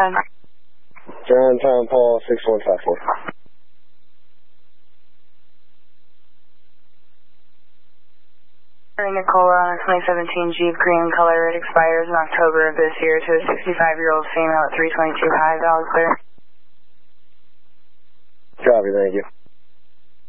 ahead. John Tom Paul 6154. Nicola on a 2017 Jeep green color. It expires in October of this year to a 65-year-old female at 322 High, valid clear. Copy, thank you.